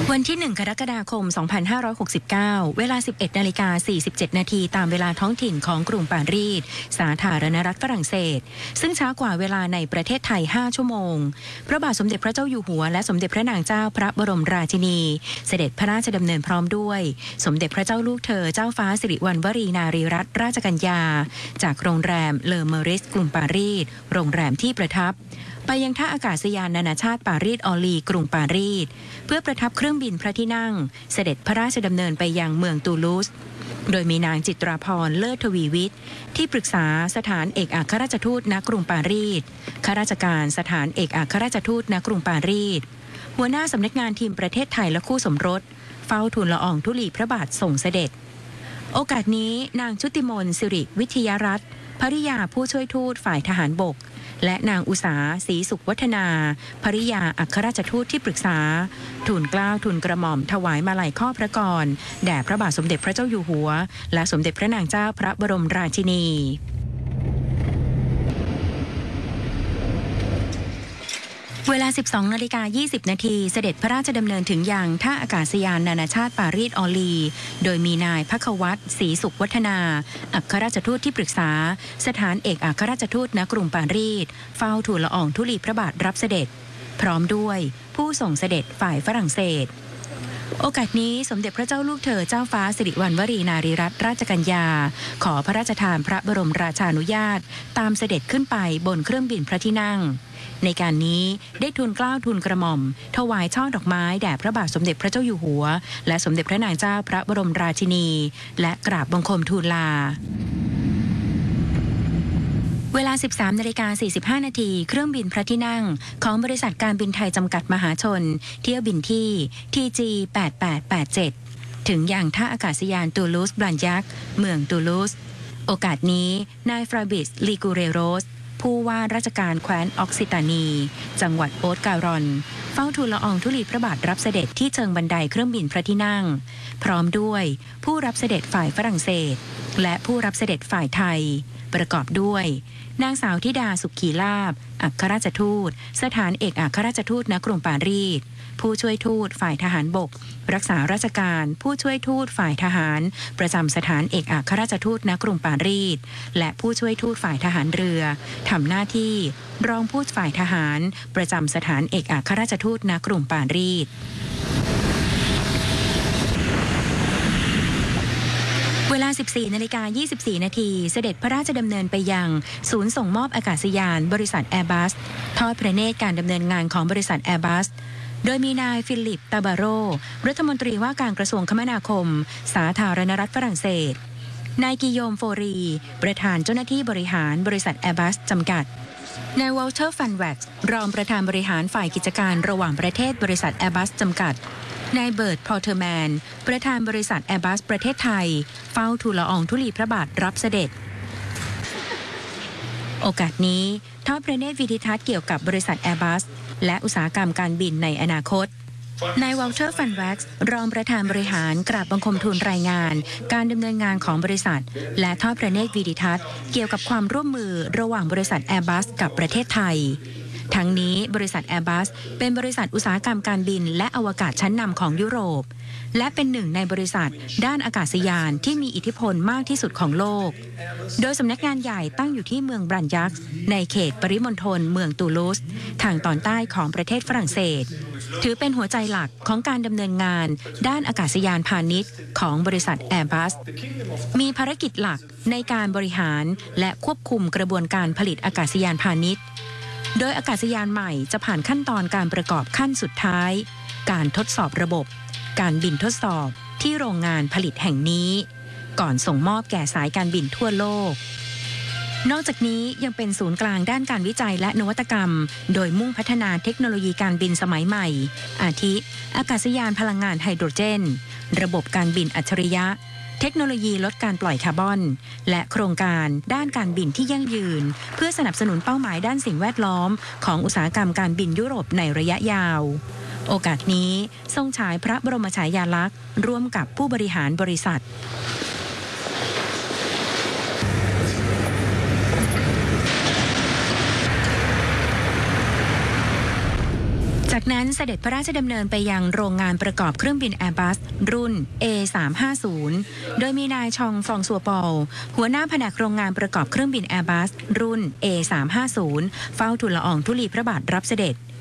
วันที่ 1 กรกฎาคม 2569 เวลา 11:47 นาทีตามเวลาท้องถิ่นของกรุงปารีสสาธารณรัฐฝรั่งเศสซึ่งช้ากว่าเวลาในประเทศไทย 5 ชั่วโมงพระบาทสมเด็จพระเจ้าอยู่หัวและสมเด็จพระนางเจ้าพระบรมราชินีเสด็จพระราชดำเนินพร้อมด้วยสมเด็จพระเจ้าลูกเธอเจ้าฟ้าสิริวัณวรีนารีรัตนราชกัญญาจากโรงแรมเลอเมอริสกรุงปารีสโรงแรมที่ประทับไปยังท่าอากาศยานนานาชาติปารีสออลีกรุงปารีสเพื่อประทับเครื่องบินพระที่นั่งเสด็จพระราชดำเนินไปยังเมืองตูลูสโดยมีนางจิตราพรเลิศทวีวิทย์ที่ปรึกษาสถานเอกอัครราชทูตณกรุงปารีสข้าราชการสถานเอกอัครราชทูตณกรุงปารีสหัวหน้าสำนักงานทีมประเทศไทยและคู่สมรสเฝ้าทูลละอองธุลีพระบาทส่งเสด็จโอกาสนี้นางชุติมนต์สิริวิทยารัตน์ภริยาผู้ช่วยทูตฝ่ายทหารบกและนางอุษาศรีสุขวัฒนาภริยาอัครราชทูตที่ปรึกษาทูลเกล้าทูลกระหม่อมถวายมาลัยข้อพระกรแด่พระบาทสมเด็จพระเจ้าอยู่หัวและสมเด็จพระนางเจ้าพระบรมราชินีเวลา 12:20 นาทีเสด็จพระราชดำเนินถึงยังท่าอากาศยานนานาชาติปารีสออลีโดยมีนายภัควัตรศรีสุขวัฒนาอัครราชทูตที่ปรึกษาสถานเอกอัครราชทูตณกรุงปารีสเฝ้าทูลละอองธุลีพระบาทรับเสด็จพร้อมด้วยผู้ส่งเสด็จฝ่ายฝรั่งเศสโอกาสนี้สมเด็จพระเจ้าลูกเธอเจ้าฟ้าสิริวัณวรีนารีรัตนราชกัญญาขอพระราชทานพระบรมราชานุญาตตามเสด็จขึ้นไปบนเครื่องบินพระที่นั่งในการนี้ได้ทูลเกล้าทูลกระหม่อมถวายช่อดอกไม้แด่พระบาทสมเด็จพระเจ้าอยู่หัวและสมเด็จพระนางเจ้าพระบรมราชินีและกราบบังคมทูลลาเวลา 13:45 นาทีเครื่องบินพระที่นั่งของบริษัทการบินไทยจำกัดมหาชนเที่ยวบินที่ TG 8887ถึงยังท่าอากาศยานตูลูสบลันยักเมืองตูลูสโอกาสนี้นายฟราบิสลีกูเรโรสผู้ว่าราชการแคว้นออกซิตานีจังหวัดโอ๊ตการอนเฝ้าทูลละอองธุลีพระบาทรับเสด็จที่เชิงบันไดเครื่องบินพระที่นั่งพร้อมด้วยผู้รับเสด็จฝ่ายฝรั่งเศสและผู้รับเสด็จฝ่ายไทยประกอบด้วยนางสาวธิดาสุขีลาภอัครราชทูตสถานเอกอัครราชทูตณกรุงปารีสผู้ช่วยทูตฝ่ายทหารบกรักษาราชการผู้ช่วยทูตฝ่ายทหารประจำสถานเอกอัครราชทูตณกรุงปารีสและผู้ช่วยทูตฝ่ายทหารเรือทำหน้าที่รองผู้ฝ่ายทหารประจำสถานเอกอัครราชทูตณกรุงปารีสเวลา 14:24 นาทีเสด็จพระราชดำเนินไปยังศูนย์ส่งมอบอากาศยานบริษัทแอร์บัสทอดพระเนตรการดำเนินงานของบริษัทแอร์บัสโดยมีนายฟิลิปตาบาโรรัฐมนตรีว่าการกระทรวงคมนาคมสาธารณรัฐฝรั่งเศสนายกิโยมโฟรีประธานเจ้าหน้าที่บริหารบริษัทแอร์บัสจำกัดนายวอลเตอร์ฟันแว็กซ์รองประธานบริหารฝ่ายกิจการระหว่างประเทศบริษัทแอร์บัสจำกัดนายเบิร์ตพอลเทอร์แมนประธานบริษัทแอร์บัสประเทศไทยเฝ้าทูลละอองธุลีพระบาทรับเสด็จโอกาสนี้ทอดพระเนตรวิดิทัศน์เกี่ยวกับบริษัทแอร์บัสและอุตสาหกรรมการบินในอนาคตนายวอลเตอร์ฟันแว็กซ์รองประธานบริหารกราบบังคมทูลรายงานการดำเนินงานของบริษัทและทอดพระเนตรวิดิทัศน์เกี่ยวกับความร่วมมือระหว่างบริษัทแอร์บัสกับประเทศไทยทั้งนี้บริษัทแอร์บัสเป็นบริษัทอุตสาหกรรมการบินและอวกาศชั้นนำของยุโรปและเป็นหนึ่งในบริษัทด้านอากาศยานที่มีอิทธิพลมากที่สุดของโลกโดยสำนักงานใหญ่ตั้งอยู่ที่เมืองบรันยักในเขตปริมณฑลเมืองตูลูสทางตอนใต้ของประเทศฝรั่งเศสถือเป็นหัวใจหลักของการดำเนินงานด้านอากาศยานพาณิชย์ของบริษัทแอร์บัสมีภารกิจหลักในการบริหารและควบคุมกระบวนการผลิตอากาศยานพาณิชย์โดยอากาศยานใหม่จะผ่านขั้นตอนการประกอบขั้นสุดท้ายการทดสอบระบบการบินทดสอบที่โรงงานผลิตแห่งนี้ก่อนส่งมอบแก่สายการบินทั่วโลกนอกจากนี้ยังเป็นศูนย์กลางด้านการวิจัยและนวัตกรรมโดยมุ่งพัฒนาเทคโนโลยีการบินสมัยใหม่อาทิอากาศยานพลังงานไฮโดรเจนระบบการบินอัจฉริยะเทคโนโลยีลดการปล่อยคาร์บอนและโครงการด้านการบินที่ยั่งยืนเพื่อสนับสนุนเป้าหมายด้านสิ่งแวดล้อมของอุตสาหกรรมการบินยุโรปในระยะยาวโอกาสนี้ทรงฉายพระบรมฉายาลักษณ์ร่วมกับผู้บริหารบริษัท จจากนั้นเสด็จพระราชดำเนินไปยังโรงงานประกอบเครื่องบิน Airbus รุ่น A350 โดยมีนายชองฟรองซัวปอลหัวหน้าแผนกโรงงานประกอบเครื่องบิน Airbus รุ่น A350 เฝ้าทูลละอองธุลีพระบาทรับเสด็จ